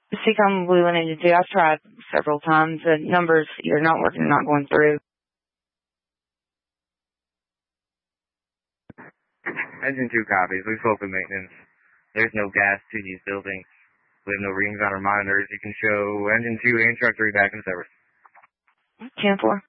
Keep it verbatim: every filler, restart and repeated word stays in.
Seacom Blue and Engine two, I've tried several times. The numbers either not working or not going through. Engine two copies. We've open maintenance. There's no gas to these buildings. We have no readings on our monitors. You can show Engine two and Truck three back in service. ten four.